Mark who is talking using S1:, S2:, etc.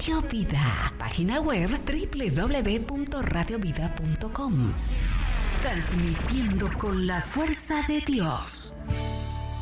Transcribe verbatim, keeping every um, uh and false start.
S1: Radio Vida. Página web doble u doble u doble u punto radio vida punto com. Transmitiendo con la fuerza de Dios.